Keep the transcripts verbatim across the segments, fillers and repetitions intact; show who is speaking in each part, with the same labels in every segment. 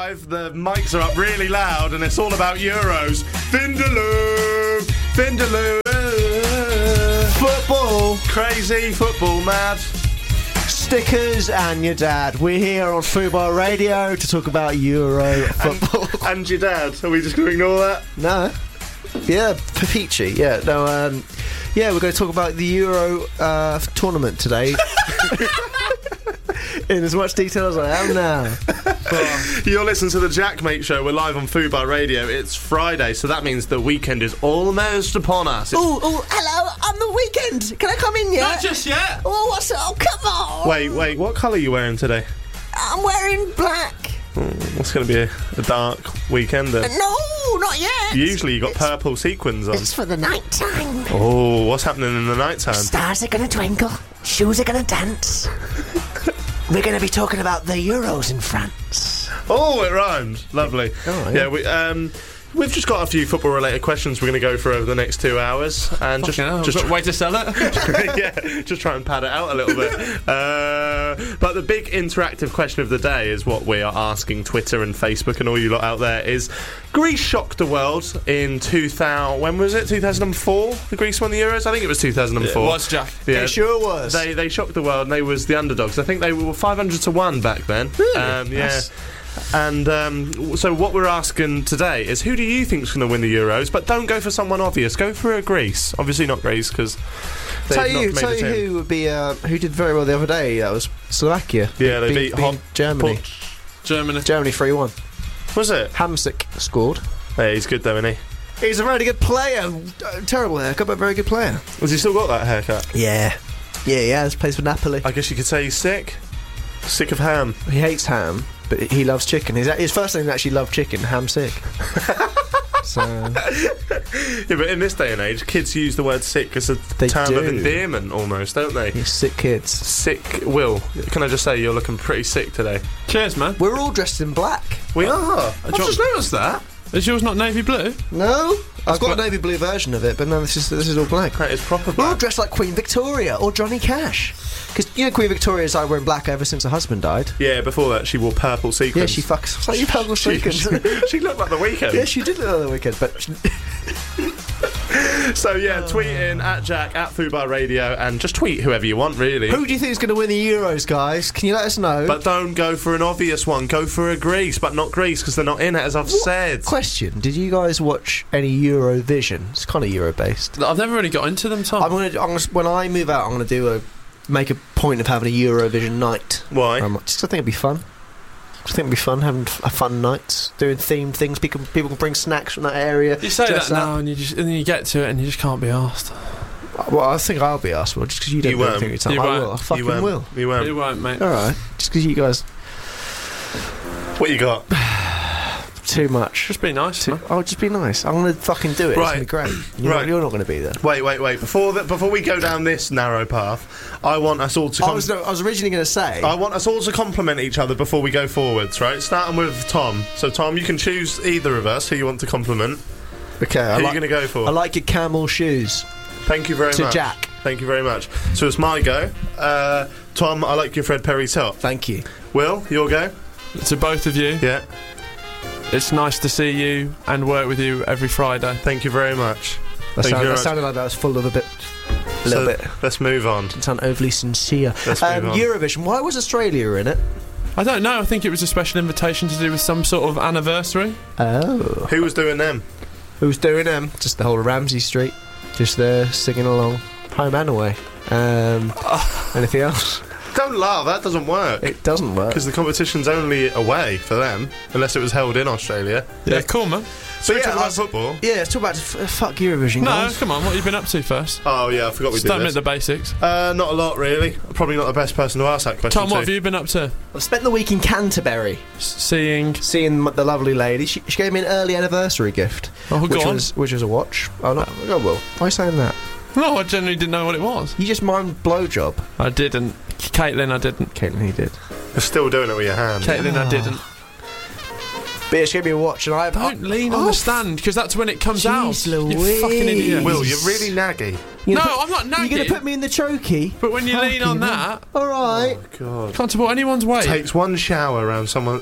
Speaker 1: live, the mics are up really loud, and it's all about Euros. Vindaloo! Vindaloo!
Speaker 2: Football!
Speaker 1: Crazy football, mad.
Speaker 2: Stickers and your dad. We're here on Football Radio to talk about Euro football.
Speaker 1: And, and your dad. Are we just going to ignore that?
Speaker 2: No. Yeah, Peachy. Yeah, no, um... yeah, we're going to talk about the Euro uh, tournament today. In as much detail as I am now.
Speaker 1: You're listening to the Jackmate Show. We're live on Fubar Radio. It's Friday, so that means the weekend is almost upon us.
Speaker 2: Oh, oh, hello, on the weekend. Can I come in yet?
Speaker 3: Not just yet.
Speaker 2: Oh, what's up? Oh, come on.
Speaker 1: Wait, wait, what colour are you wearing today?
Speaker 2: I'm wearing black.
Speaker 1: Mm, it's going to be a, a dark weekend then.
Speaker 2: No, not yet.
Speaker 1: Usually you got
Speaker 2: it's,
Speaker 1: purple sequins on.
Speaker 2: It's for the night time.
Speaker 1: Oh, what's happening in the night time?
Speaker 2: Stars are going to twinkle. Shoes are going to dance. We're going to be talking about the Euros in France.
Speaker 1: Oh, it rhymes. Lovely.
Speaker 2: Oh, yeah.
Speaker 1: yeah, we, um, we've just got a few football-related questions we're going to go through over the next two hours. And just,
Speaker 3: hell,
Speaker 1: just
Speaker 3: way to sell it.
Speaker 1: yeah, just try and pad it out a little bit. Uh, but the big interactive question of the day is what we are asking Twitter and Facebook and all you lot out there is, Greece shocked the world in two thousand... When was it? two thousand four? The Greece won the Euros? I think it was two thousand four.
Speaker 3: It was, Jack.
Speaker 1: Yeah,
Speaker 2: it sure was.
Speaker 1: They they shocked the world and they was the underdogs. I think they were five hundred to one back then.
Speaker 2: Really?
Speaker 1: Um, yeah.
Speaker 2: That's...
Speaker 1: And um, so what we're asking today is, who do you think's going to win the Euros? But don't go for someone obvious. Go for a Greece. Obviously not Greece, because
Speaker 2: Tell
Speaker 1: they've not
Speaker 2: you,
Speaker 1: made
Speaker 2: tell
Speaker 1: a
Speaker 2: you
Speaker 1: team.
Speaker 2: who would be uh, who did very well the other day. That was Slovakia.
Speaker 1: Yeah, they beat,
Speaker 2: beat
Speaker 1: Hot
Speaker 2: Germany.
Speaker 1: Port-
Speaker 3: Germany.
Speaker 2: Germany three one.
Speaker 1: Was it?
Speaker 2: Hamsik scored.
Speaker 1: Yeah, he's good though, isn't he?
Speaker 2: He's a very good player. Uh, terrible haircut, but very good player.
Speaker 1: Has he still got that haircut?
Speaker 2: Yeah. Yeah, he has. Plays for Napoli.
Speaker 1: I guess you could say he's sick. Sick of ham.
Speaker 2: He hates ham, but he loves chicken. His, his first name actually loved chicken, Hamsik. So
Speaker 1: yeah, but in this day and age, kids use the word sick as a
Speaker 2: They
Speaker 1: term
Speaker 2: do.
Speaker 1: of endearment almost, don't they?
Speaker 2: he's sick kids.
Speaker 1: Sick Will. Can I just say you're looking pretty sick today?
Speaker 3: Cheers, man.
Speaker 2: We're all dressed in black.
Speaker 1: We are.
Speaker 3: I've just noticed that. Is yours not navy blue?
Speaker 2: No, I've got
Speaker 3: bla-
Speaker 2: a navy blue version of it, but no, this is this is all black.
Speaker 1: That is proper
Speaker 2: We're all
Speaker 1: black.
Speaker 2: dressed like Queen Victoria or Johnny Cash. Because, you know, Queen Victoria started wearing black ever since her husband died.
Speaker 1: Yeah, before that she wore purple sequins.
Speaker 2: Yeah, she fucks. It's like you purple
Speaker 1: She,
Speaker 2: sequins.
Speaker 1: she, she looked like the Weekend.
Speaker 2: Yeah, she did look like the weekend, but she,
Speaker 1: So yeah, tweet in at Jack at Fubar Radio and just tweet whoever you want, really.
Speaker 2: who do you think is going to win the Euros, guys? Can you let us know?
Speaker 1: But don't go for an obvious one. Go for a Greece, but not Greece because they're not in it, as I've
Speaker 2: What-
Speaker 1: said.
Speaker 2: Question: did you guys watch any Eurovision? It's kind of Euro based.
Speaker 3: I've never really got into them, Tom.
Speaker 2: I'm gonna, I'm gonna when I move out, I'm gonna do a make a point of having a Eurovision night.
Speaker 1: Why?
Speaker 2: Um, just I think it'd be fun. I think it'd be fun having f- a fun night, doing themed things. People people can bring snacks from that area.
Speaker 3: you say
Speaker 2: dress
Speaker 3: that
Speaker 2: up.
Speaker 3: now, and you just and then you get to it, and you just can't be asked.
Speaker 2: Well, I think I'll be asked. Well, just because you don't
Speaker 1: You
Speaker 2: do
Speaker 1: won't.
Speaker 2: anything at the time,
Speaker 3: You
Speaker 2: I
Speaker 3: won't.
Speaker 2: will. I fucking
Speaker 1: you won't.
Speaker 2: will.
Speaker 1: You won't.
Speaker 3: You won't, mate.
Speaker 2: All right, just because you guys
Speaker 1: What you got?
Speaker 2: too much.
Speaker 3: Just be nice,
Speaker 2: Too,
Speaker 3: man.
Speaker 2: oh, just be nice. I'm gonna fucking do it.
Speaker 1: Right.
Speaker 2: It's gonna be great. You're
Speaker 1: Right.
Speaker 2: not, you're not gonna be there.
Speaker 1: Wait, wait, wait. Before that, before we go down this narrow path, I want us all to.
Speaker 2: I
Speaker 1: Com-
Speaker 2: was, I was originally going to say.
Speaker 1: I want us all to compliment each other before we go forwards, right? Starting with Tom. So, Tom, you can choose either of us who you want to compliment.
Speaker 2: okay, I
Speaker 1: Who are you
Speaker 2: like,
Speaker 1: going to go for?
Speaker 2: I like your camel shoes.
Speaker 1: Thank you very
Speaker 2: to
Speaker 1: much.
Speaker 2: Jack.
Speaker 1: Thank you very much. So it's my go. Uh, Tom, I like your Fred Perry top.
Speaker 2: Thank you.
Speaker 1: Will, your go?
Speaker 3: To both of you,
Speaker 1: Yeah.
Speaker 3: it's nice to see you and work with you every Friday.
Speaker 1: Thank you very much.
Speaker 2: That,
Speaker 1: Thank
Speaker 2: sound,
Speaker 1: you very
Speaker 2: that
Speaker 1: much.
Speaker 2: sounded like that was full of a bit, a little
Speaker 1: So,
Speaker 2: bit.
Speaker 1: let's move on.
Speaker 2: Didn't sound overly sincere.
Speaker 1: Let's
Speaker 2: Um,
Speaker 1: move on.
Speaker 2: Eurovision. Why was Australia in it?
Speaker 3: I don't know. I think it was a special invitation to do with some sort of anniversary.
Speaker 2: Oh,
Speaker 1: Who was doing them?
Speaker 2: who's doing them? Just the whole of Ramsey Street, just there singing along, home and away. Um, anything else?
Speaker 1: Don't laugh, that doesn't work.
Speaker 2: It doesn't work.
Speaker 1: Because the competition's only away for them, unless it was held in Australia.
Speaker 3: Yeah, cool, man.
Speaker 1: So we
Speaker 2: yeah,
Speaker 1: talk
Speaker 2: I
Speaker 1: about
Speaker 2: was-
Speaker 1: football.
Speaker 2: Yeah, let's talk about f- fuck Eurovision.
Speaker 3: No,
Speaker 2: guys.
Speaker 3: come on. What have you been up to first?
Speaker 1: Oh yeah, I forgot we did
Speaker 3: Start
Speaker 1: this.
Speaker 3: with the basics.
Speaker 1: Uh, not a lot really. Probably not the best person to ask that question.
Speaker 3: Tom, what
Speaker 1: to.
Speaker 3: have you been up to?
Speaker 2: I've spent the week in Canterbury,
Speaker 3: S- Seeing.
Speaker 2: seeing m- the lovely lady. She, she gave me an early anniversary gift,
Speaker 3: Oh,
Speaker 2: which
Speaker 3: go on.
Speaker 2: was which was a watch. Oh no, oh well. Why are you saying that?
Speaker 3: No, I generally didn't know what it was.
Speaker 2: You just mind blowjob.
Speaker 3: I didn't. Caitlin, I didn't.
Speaker 2: Caitlin, he did.
Speaker 1: You're still doing it with your hand.
Speaker 3: Caitlin, I
Speaker 2: Oh.
Speaker 3: didn't.
Speaker 2: But it's going to be a watch, and I
Speaker 3: Don't lean on
Speaker 2: oh,
Speaker 3: the stand, because that's when it comes out.
Speaker 2: Jeez
Speaker 3: You
Speaker 2: Louise.
Speaker 3: fucking idiot.
Speaker 1: Will, you're really naggy.
Speaker 2: You're
Speaker 3: No,
Speaker 2: gonna
Speaker 3: I'm not
Speaker 2: put,
Speaker 3: nagging.
Speaker 2: You're going to put me in the chokey.
Speaker 3: But when you lean on
Speaker 2: Fucking
Speaker 3: that,
Speaker 2: All right.
Speaker 1: Oh, God.
Speaker 3: can't support anyone's weight.
Speaker 1: Takes one shower around someone.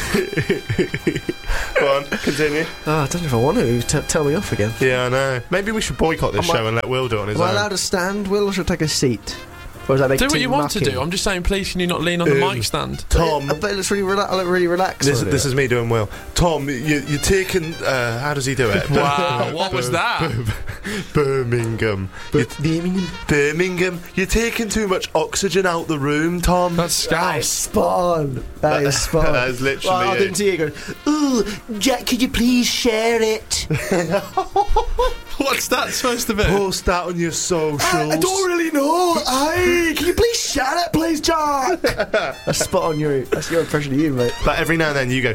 Speaker 1: Go on, continue.
Speaker 2: Oh, I don't know if I want to. T- tell me off again.
Speaker 1: Yeah, I know. Maybe we should boycott this
Speaker 2: Am I-
Speaker 1: show and let Will do it on his
Speaker 2: Am I
Speaker 1: own.
Speaker 2: allowed to stand, Will, or should I take a seat? Or is that
Speaker 3: Do what you want to do. I'm just saying, please, can you not lean on the
Speaker 1: Um,
Speaker 3: mic stand?
Speaker 1: Tom,
Speaker 2: I bet it looks really, rela- I look really relaxed.
Speaker 1: this,
Speaker 2: when I do
Speaker 1: this
Speaker 2: it.
Speaker 1: is me doing Will. Tom, you, you're taking. Uh, how does he do it?
Speaker 3: Wow, what was that?
Speaker 1: Birmingham. You're-
Speaker 2: Birmingham.
Speaker 1: Birmingham. You're taking too much oxygen out the room, Tom.
Speaker 3: That's
Speaker 2: That is
Speaker 3: Scouse.
Speaker 2: spot on. That is spot on.
Speaker 1: That is literally
Speaker 2: Well, I'll
Speaker 1: it.
Speaker 2: do it to you going, ooh, Jack, could you please share it?
Speaker 3: What's that supposed to be?
Speaker 1: Post that on your socials.
Speaker 2: I, I don't really know. Aye, can you please share it, please, Jack? That's spot on your. That's your impression of you, mate.
Speaker 1: But every now and then you go.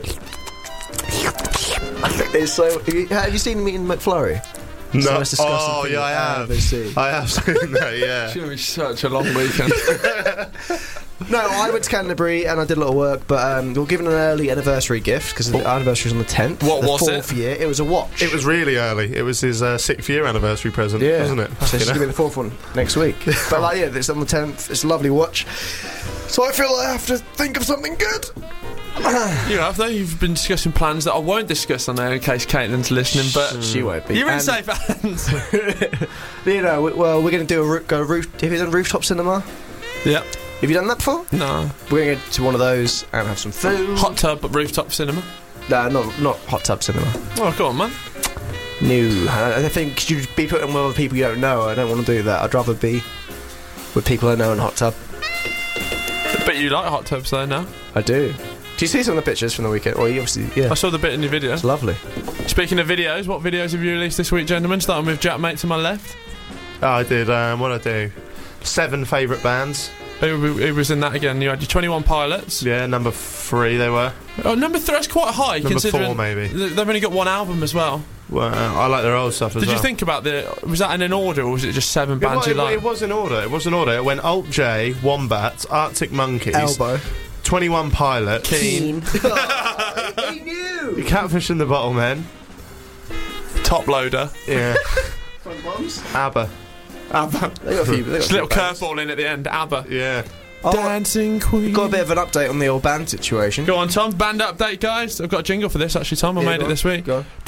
Speaker 2: It's so. Have you seen me in McFlurry?
Speaker 1: No.
Speaker 2: So it's disgusting
Speaker 1: Oh,
Speaker 2: thing
Speaker 1: yeah, I
Speaker 2: I've
Speaker 1: have.
Speaker 2: ever seen.
Speaker 1: I have seen that, yeah.
Speaker 3: It's going to be such a long weekend.
Speaker 2: No, I went to Canterbury and I did a lot of work, but um, we were given an early anniversary gift because the anniversary was on the tenth.
Speaker 3: What
Speaker 2: the
Speaker 3: was it?
Speaker 2: fourth year. It was a watch.
Speaker 1: It was really early. It was his uh, sixth year anniversary present,
Speaker 2: Yeah,
Speaker 1: wasn't it?
Speaker 2: So it's
Speaker 1: You
Speaker 2: going to
Speaker 1: know?
Speaker 2: be the fourth one next week. But like, yeah, it's on the tenth. It's a lovely watch. So I feel I have to think of something good.
Speaker 3: You have, though. You've been discussing plans that I won't discuss on there in case Caitlin's listening, but
Speaker 2: She won't be.
Speaker 3: you're in
Speaker 2: And,
Speaker 3: safe hands.
Speaker 2: You know, we- well, we're going to do a roo- go roof. Have you done rooftop cinema?
Speaker 3: Yeah.
Speaker 2: Have you done that before?
Speaker 3: No.
Speaker 2: We're going to go to one of those and have some food.
Speaker 3: Hot tub, but rooftop cinema.
Speaker 2: No, not not hot tub cinema.
Speaker 3: Oh, go on, man.
Speaker 2: No, I I think 'cause you'd be putting with other people you don't know. I don't want to do that. I'd rather be with people I know in hot tub.
Speaker 3: But you like hot tubs, though, now.
Speaker 2: I do. Do you see some of the pictures from the weekend? Well, you obviously, yeah.
Speaker 3: I saw the bit in your video.
Speaker 2: It's lovely.
Speaker 3: Speaking of videos, what videos have you released this week, gentlemen? Starting with Jack Mate to my left.
Speaker 1: Oh, I did. Um, what did I do? Seven favourite bands.
Speaker 3: Who, who was in that again? You had your twenty-one Pilots.
Speaker 1: Yeah, number three they were.
Speaker 3: Oh, number three, that's quite high,
Speaker 1: Number
Speaker 3: considering
Speaker 1: four, maybe.
Speaker 3: th- they've only got one album as well.
Speaker 1: Well, I like their old stuff as
Speaker 3: Did
Speaker 1: well.
Speaker 3: you think about the... Was that in an order, or was it just seven
Speaker 1: It,
Speaker 3: bands
Speaker 1: wa-
Speaker 3: you
Speaker 1: it,
Speaker 3: like?
Speaker 1: it was in order. It was in order. It went Alt J, Wombats, Arctic Monkeys,
Speaker 2: Elbow.
Speaker 1: twenty-one Pilots,
Speaker 3: Keen.
Speaker 2: He knew.
Speaker 1: Catfish and the Bottlemen,
Speaker 3: Top Loader.
Speaker 1: yeah,
Speaker 2: Front bombs.
Speaker 1: ABBA,
Speaker 3: ABBA.
Speaker 2: They got a few. They got a
Speaker 3: Just a
Speaker 2: few
Speaker 3: little
Speaker 2: bands.
Speaker 3: curveball in at the end. ABBA.
Speaker 1: yeah.
Speaker 2: Oh,
Speaker 3: Dancing Queen.
Speaker 2: got a bit of an update on the old band situation.
Speaker 3: Go on, Tom. Band update, guys. I've got a jingle for this, actually, Tom. I
Speaker 2: Yeah,
Speaker 3: made
Speaker 2: go
Speaker 3: it
Speaker 2: on.
Speaker 3: this week.
Speaker 2: Go on.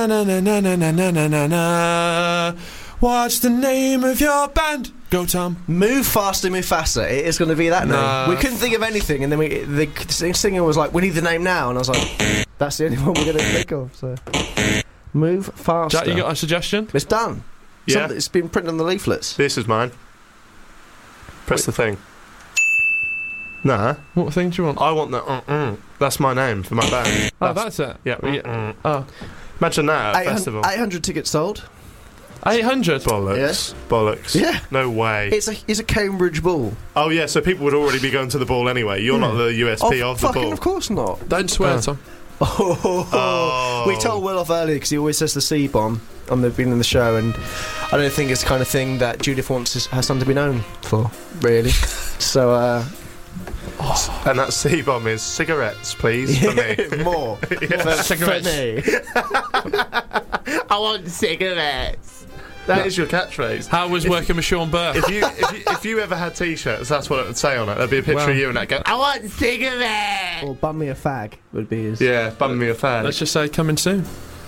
Speaker 3: Da-na-na-na-na-na-na-na-na. What's the name of your band? Go, Tom.
Speaker 2: Move faster, move faster. It is going to be that name.
Speaker 3: Nah.
Speaker 2: We couldn't think of anything, and then we the, the singer was like, "We need the name now," and I was like, "That's the only one we're going to think of." So, move faster.
Speaker 3: Jack, you got a suggestion?
Speaker 2: It's done.
Speaker 1: Yeah.
Speaker 2: Something- It's been printed on the leaflets.
Speaker 1: This is mine. Press the thing. Nah,
Speaker 3: What thing do you want?
Speaker 1: I want that. Mm-mm. That's my name for my band.
Speaker 3: Oh, that's it.
Speaker 1: yeah.
Speaker 3: Yeah.
Speaker 1: Mm-mm.
Speaker 3: Oh.
Speaker 1: Imagine that at a
Speaker 2: eight hundred,
Speaker 1: festival.
Speaker 2: eight hundred tickets sold.
Speaker 3: eight hundred.
Speaker 1: Bollocks.
Speaker 2: Yes.
Speaker 1: Bollocks.
Speaker 2: Yeah.
Speaker 1: No way.
Speaker 2: It's a it's a Cambridge ball.
Speaker 1: Oh yeah, so people would already be going to the ball anyway. You're not the U S P
Speaker 2: Oh,
Speaker 1: of the
Speaker 2: fucking
Speaker 1: ball.
Speaker 2: of course not.
Speaker 3: Don't swear,
Speaker 1: Oh.
Speaker 3: Tom.
Speaker 2: Oh,
Speaker 1: Oh.
Speaker 2: we told Will off earlier because he always says the C bomb on the beginning of the show, and I don't think it's the kind of thing that Judith wants his, her son to be known for, really. So, uh,
Speaker 1: And that C bomb is cigarettes, please, for me.
Speaker 2: more.
Speaker 1: Yeah.
Speaker 2: For,
Speaker 3: Cigarettes.
Speaker 2: for me.
Speaker 1: I want cigarettes. That is your catchphrase.
Speaker 3: How was working with Sean Burr?
Speaker 1: If you, if you if you ever had T-shirts, that's what it would say on it. There'd be a picture
Speaker 3: Well.
Speaker 1: of you and that go, I want cigarettes.
Speaker 2: Or bum me a fag would be his.
Speaker 1: Yeah, bum me a fan.
Speaker 3: Let's just say coming soon.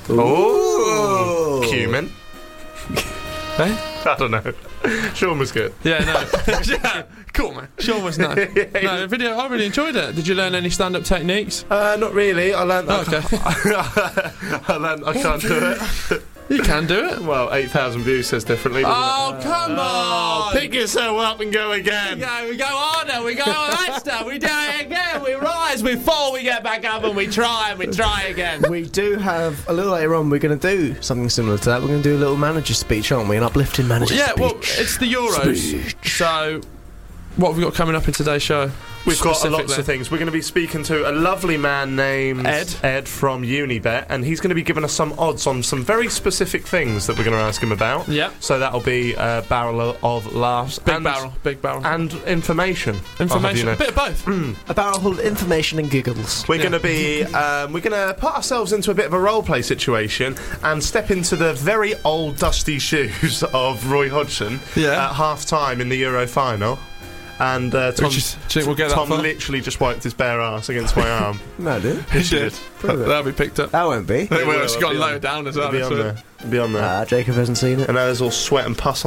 Speaker 1: Ooh,
Speaker 2: Ooh.
Speaker 1: cumin.
Speaker 3: Eh?
Speaker 1: I don't know. Sean was good.
Speaker 3: Yeah, no. Yeah, cool, man. Sean was nice. No, the video, I really enjoyed it. Did you learn any stand-up techniques?
Speaker 1: Uh, not really. I learned.
Speaker 3: Oh, okay.
Speaker 1: I learned I can't do it.
Speaker 3: You can do it.
Speaker 1: Well, eight thousand views says differently. doesn't
Speaker 3: Oh,
Speaker 1: it?
Speaker 3: come on.
Speaker 1: Pick yourself up and go again.
Speaker 3: Yeah, we go harder, we go on that stuff, we do it again, we rise, we fall, we get back up and we try and we try again.
Speaker 2: We do have, a little later on, we're going to do something similar to that. We're going to do a little manager speech, aren't we? An uplifting manager
Speaker 3: Yeah,
Speaker 2: speech.
Speaker 3: well, it's the Euros, so what have we got coming up in today's show?
Speaker 1: We've got
Speaker 3: Specifically.
Speaker 1: lots of things. We're going to be speaking to a lovely man named
Speaker 3: Ed.
Speaker 1: Ed from Unibet, and he's going to be giving us some odds on some very specific things that we're going to ask him about.
Speaker 3: Yeah.
Speaker 1: So that'll be a barrel of laughs.
Speaker 3: Big
Speaker 1: and,
Speaker 3: barrel, big barrel.
Speaker 1: And information. I'll have
Speaker 3: Information,
Speaker 1: you know.
Speaker 3: a bit of both.
Speaker 2: A barrel full of information and giggles.
Speaker 1: We're
Speaker 3: Yeah.
Speaker 1: going to be, um, we're going to put ourselves into a bit of a role play situation and step into the very old, dusty shoes of Roy Hodgson
Speaker 3: Yeah.
Speaker 1: at half time in the Euro final. And uh, Tom,
Speaker 3: Which is, do you think we'll get that
Speaker 1: Tom
Speaker 3: far?
Speaker 1: literally just wiped his bare ass against my arm.
Speaker 2: No, dude.
Speaker 3: He did.
Speaker 2: Prove it.
Speaker 3: That'll be picked up.
Speaker 2: That won't be.
Speaker 3: Well,
Speaker 1: will,
Speaker 3: it's
Speaker 1: it'll
Speaker 3: got
Speaker 1: be
Speaker 3: low
Speaker 1: on-
Speaker 3: down as
Speaker 1: It'll
Speaker 3: well.
Speaker 1: be on
Speaker 3: so-
Speaker 1: there. It'll be on there.
Speaker 2: Ah, Jacob hasn't seen it.
Speaker 1: And now there's all sweat and pus on